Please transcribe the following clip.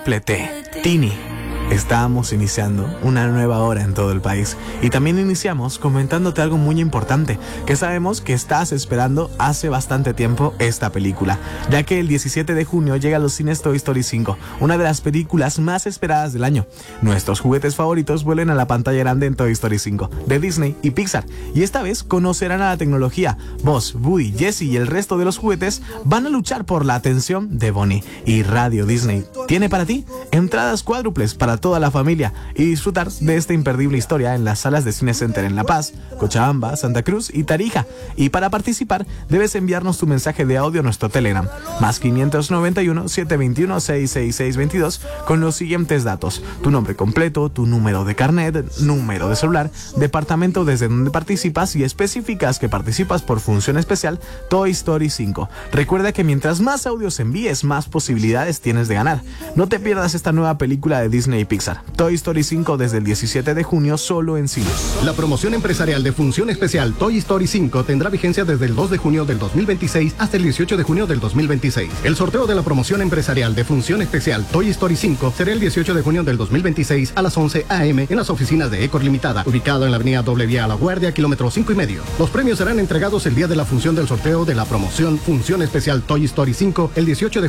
Plete, Tini. Estamos iniciando una nueva hora en todo el país y también iniciamos comentándote algo muy importante, que sabemos que estás esperando hace bastante tiempo esta película, ya que el 17 de junio llega a los cines Toy Story 5, una de las películas más esperadas del año. Nuestros juguetes favoritos vuelven a la pantalla grande en Toy Story 5, de Disney y Pixar, y esta vez conocerán a la tecnología. Buzz, Woody, Jessie y el resto de los juguetes van a luchar por la atención de Bonnie, y Radio Disney tiene para ti entradas cuádruples para toda la familia y disfrutar de esta imperdible historia en las salas de Cine Center en La Paz, Cochabamba, Santa Cruz y Tarija. Y para participar debes enviarnos tu mensaje de audio a nuestro Telegram, más 591 721 66622, con los siguientes datos: tu nombre completo, tu número de carnet, número de celular, departamento desde donde participas y especificas que participas por función especial Toy Story 5. Recuerda que mientras más audios envíes, más posibilidades tienes de ganar. No te pierdas esta nueva película de Disney y Pixar, Toy Story 5, desde el 17 de junio solo en cines. La promoción empresarial de función especial Toy Story 5 tendrá vigencia desde el 2 de junio del 2026 hasta el 18 de junio del 2026. El sorteo de la promoción empresarial de función especial Toy Story 5 será el 18 de junio del 2026 a las 11 a.m. en las oficinas de Ecor Limitada, ubicado en la avenida Doble Vía La Guardia, kilómetro 5,5. Los premios serán entregados el día de la función del sorteo de la promoción función especial Toy Story 5, el 18 de